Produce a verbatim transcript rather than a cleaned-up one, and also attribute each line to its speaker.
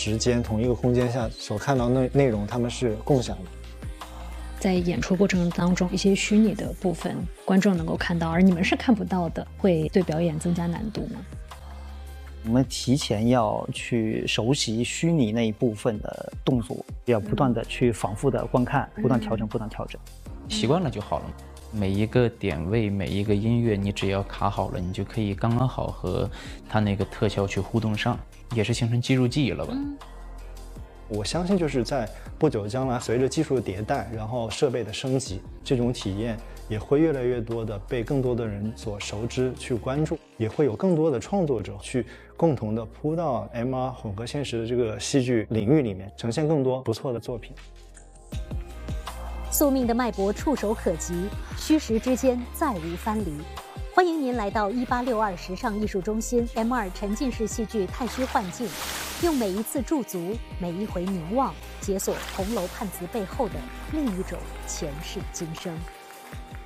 Speaker 1: 时间、同一个空间下所看到内内容，他们是共享的。
Speaker 2: 在演出过程当中，一些虚拟的部分观众能够看到，而你们是看不到的，会对表演增加难度吗？
Speaker 3: 我们提前要去熟悉虚拟那一部分的动作，要不断的去反复的观看，不断调整，不断调整，
Speaker 4: 习惯了就好了。每一个点位，每一个音乐，你只要卡好了，你就可以刚刚好和它那个特效去互动上，也是形成肌肉记忆了吧。嗯，
Speaker 1: 我相信就是在不久将来，随着技术的迭代，然后设备的升级，这种体验也会越来越多的被更多的人所熟知、去关注，也会有更多的创作者去共同的扑到 M R 混合现实的这个戏剧领域里面，呈现更多不错的作品。
Speaker 5: 宿命的脉搏触手可及，虚实之间再无分离。欢迎您来到一八六二时尚艺术中心 M 二沉浸式戏剧太虚幻境，用每一次驻足，每一回凝望，解锁红楼盼子背后的另一种前世今生。